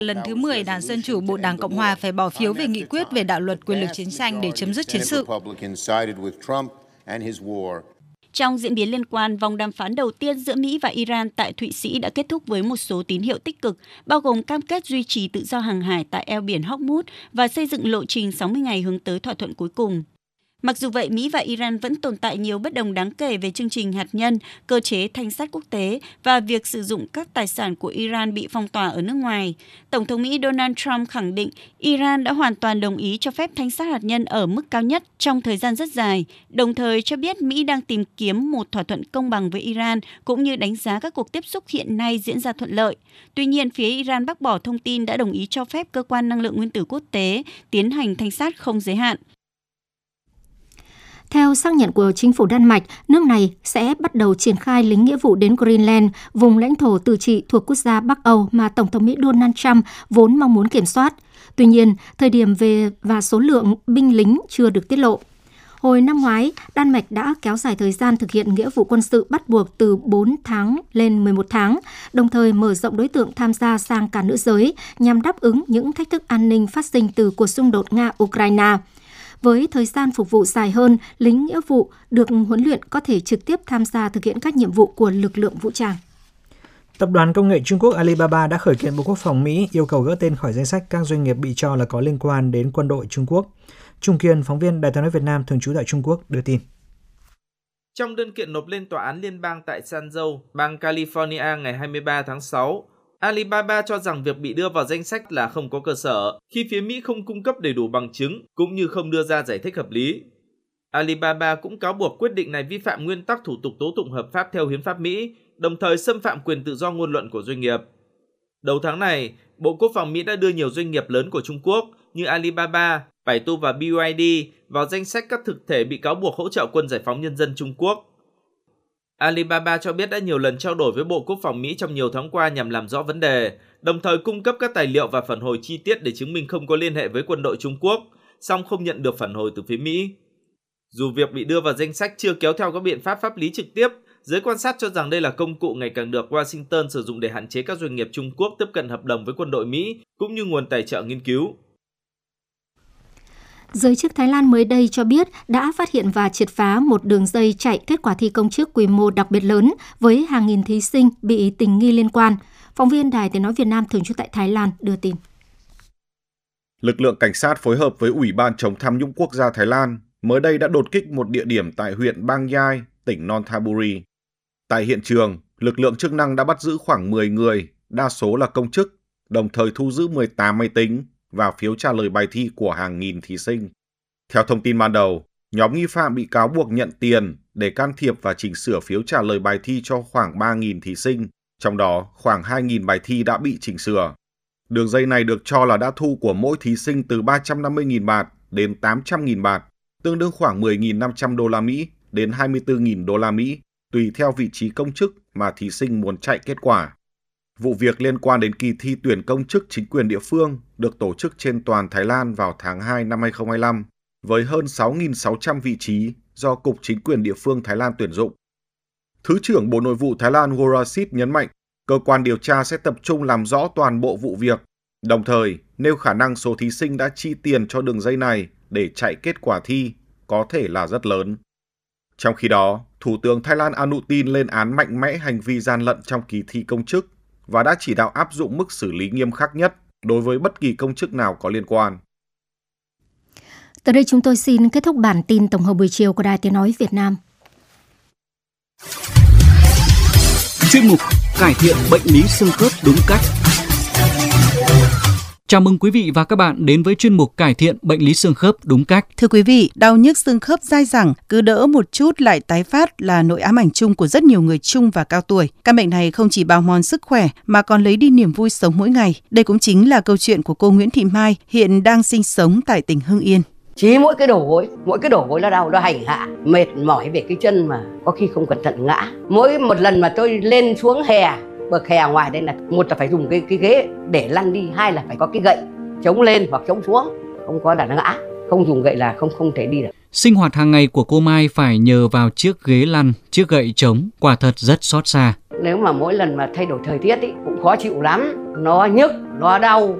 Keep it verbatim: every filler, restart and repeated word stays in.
Lần thứ mười, Đảng Dân Chủ buộc Đảng Cộng Hòa phải bỏ phiếu về nghị quyết về đạo luật quyền lực chiến tranh để chấm dứt chiến sự. Trong diễn biến liên quan, vòng đàm phán đầu tiên giữa Mỹ và Iran tại Thụy Sĩ đã kết thúc với một số tín hiệu tích cực, bao gồm cam kết duy trì tự do hàng hải tại eo biển Hormuz và xây dựng lộ trình sáu mươi ngày hướng tới thỏa thuận cuối cùng. Mặc dù vậy, Mỹ và Iran vẫn tồn tại nhiều bất đồng đáng kể về chương trình hạt nhân, cơ chế thanh sát quốc tế và việc sử dụng các tài sản của Iran bị phong tỏa ở nước ngoài. Tổng thống Mỹ Donald Trump khẳng định Iran đã hoàn toàn đồng ý cho phép thanh sát hạt nhân ở mức cao nhất trong thời gian rất dài, đồng thời cho biết Mỹ đang tìm kiếm một thỏa thuận công bằng với Iran cũng như đánh giá các cuộc tiếp xúc hiện nay diễn ra thuận lợi. Tuy nhiên, phía Iran bác bỏ thông tin đã đồng ý cho phép Cơ quan Năng lượng Nguyên tử Quốc tế tiến hành thanh sát không giới hạn. Theo xác nhận của chính phủ Đan Mạch, nước này sẽ bắt đầu triển khai lính nghĩa vụ đến Greenland, vùng lãnh thổ tự trị thuộc quốc gia Bắc Âu mà Tổng thống Mỹ Donald Trump vốn mong muốn kiểm soát. Tuy nhiên, thời điểm về và số lượng binh lính chưa được tiết lộ. Hồi năm ngoái, Đan Mạch đã kéo dài thời gian thực hiện nghĩa vụ quân sự bắt buộc từ bốn tháng lên mười một tháng, đồng thời mở rộng đối tượng tham gia sang cả nữ giới nhằm đáp ứng những thách thức an ninh phát sinh từ cuộc xung đột Nga-Ukraine. Với thời gian phục vụ dài hơn, lính nghĩa vụ được huấn luyện có thể trực tiếp tham gia thực hiện các nhiệm vụ của lực lượng vũ trang. Tập đoàn công nghệ Trung Quốc Alibaba đã khởi kiện Bộ Quốc phòng Mỹ yêu cầu gỡ tên khỏi danh sách các doanh nghiệp bị cho là có liên quan đến quân đội Trung Quốc. Trung Kiên, phóng viên Đài Tiếng nói Việt Nam thường trú tại Trung Quốc đưa tin. Trong đơn kiện nộp lên tòa án liên bang tại San Jose, bang California ngày hai mươi ba tháng sáu, Alibaba cho rằng việc bị đưa vào danh sách là không có cơ sở khi phía Mỹ không cung cấp đầy đủ bằng chứng cũng như không đưa ra giải thích hợp lý. Alibaba cũng cáo buộc quyết định này vi phạm nguyên tắc thủ tục tố tụng hợp pháp theo hiến pháp Mỹ, đồng thời xâm phạm quyền tự do ngôn luận của doanh nghiệp. Đầu tháng này, Bộ Quốc phòng Mỹ đã đưa nhiều doanh nghiệp lớn của Trung Quốc như Alibaba, Baidu và bê i đê vào danh sách các thực thể bị cáo buộc hỗ trợ Quân Giải phóng Nhân dân Trung Quốc. Alibaba cho biết đã nhiều lần trao đổi với Bộ Quốc phòng Mỹ trong nhiều tháng qua nhằm làm rõ vấn đề, đồng thời cung cấp các tài liệu và phản hồi chi tiết để chứng minh không có liên hệ với quân đội Trung Quốc, song không nhận được phản hồi từ phía Mỹ. Dù việc bị đưa vào danh sách chưa kéo theo các biện pháp pháp lý trực tiếp, giới quan sát cho rằng đây là công cụ ngày càng được Washington sử dụng để hạn chế các doanh nghiệp Trung Quốc tiếp cận hợp đồng với quân đội Mỹ, cũng như nguồn tài trợ nghiên cứu. Giới chức Thái Lan mới đây cho biết đã phát hiện và triệt phá một đường dây chạy kết quả thi công chức quy mô đặc biệt lớn với hàng nghìn thí sinh bị tình nghi liên quan. Phóng viên Đài Tiếng nói Việt Nam thường trú tại Thái Lan đưa tin. Lực lượng cảnh sát phối hợp với Ủy ban chống tham nhũng quốc gia Thái Lan mới đây đã đột kích một địa điểm tại huyện Bang Yai, tỉnh Nonthaburi. Tại hiện trường, lực lượng chức năng đã bắt giữ khoảng mười người, đa số là công chức, đồng thời thu giữ mười tám máy tính và phiếu trả lời bài thi của hàng nghìn thí sinh. Theo thông tin ban đầu, nhóm nghi phạm bị cáo buộc nhận tiền để can thiệp và chỉnh sửa phiếu trả lời bài thi cho khoảng ba nghìn thí sinh, trong đó khoảng hai nghìn bài thi đã bị chỉnh sửa. Đường dây này được cho là đã thu của mỗi thí sinh từ ba trăm năm mươi nghìn baht đến tám trăm nghìn baht, tương đương khoảng mười nghìn năm trăm đô la Mỹ đến hai mươi tư nghìn đô la Mỹ, tùy theo vị trí công chức mà thí sinh muốn chạy kết quả. Vụ việc liên quan đến kỳ thi tuyển công chức chính quyền địa phương được tổ chức trên toàn Thái Lan vào tháng hai năm hai không hai lăm, với hơn sáu nghìn sáu trăm vị trí do Cục Chính quyền địa phương Thái Lan tuyển dụng. Thứ trưởng Bộ Nội vụ Thái Lan Warasit nhấn mạnh, cơ quan điều tra sẽ tập trung làm rõ toàn bộ vụ việc, đồng thời nêu khả năng số thí sinh đã chi tiền cho đường dây này để chạy kết quả thi có thể là rất lớn. Trong khi đó, Thủ tướng Thái Lan Anutin lên án mạnh mẽ hành vi gian lận trong kỳ thi công chức và đã chỉ đạo áp dụng mức xử lý nghiêm khắc nhất đối với bất kỳ công chức nào có liên quan. Từ đây chúng tôi xin kết thúc bản tin tổng hợp buổi chiều của Đài Tiếng nói Việt Nam. Chuyên mục cải thiện bệnh lý xương khớp đúng cách. Chào mừng quý vị và các bạn đến với chuyên mục cải thiện bệnh lý xương khớp đúng cách. Thưa quý vị, đau nhức xương khớp dai dẳng, cứ đỡ một chút lại tái phát là nỗi ám ảnh chung của rất nhiều người trung và cao tuổi. Căn bệnh này không chỉ bào mòn sức khỏe mà còn lấy đi niềm vui sống mỗi ngày. Đây cũng chính là câu chuyện của cô Nguyễn Thị Mai, hiện đang sinh sống tại tỉnh Hưng Yên. Chỉ mỗi cái đầu gối, mỗi cái đầu gối là đau, nó hành hạ, mệt mỏi về cái chân mà có khi không cẩn thận ngã. Mỗi một lần mà tôi lên xuống hè, bậc hè ngoài đây là một là phải dùng cái cái ghế để lăn đi, hai là phải có cái gậy chống lên hoặc chống xuống, không có là nó ngã, không dùng gậy là không không thể đi được. Sinh hoạt hàng ngày của cô Mai phải nhờ vào chiếc ghế lăn, chiếc gậy trống, quả thật rất xót xa. Nếu mà mỗi lần mà thay đổi thời tiết ý, cũng khó chịu lắm, nó nhức, nó đau.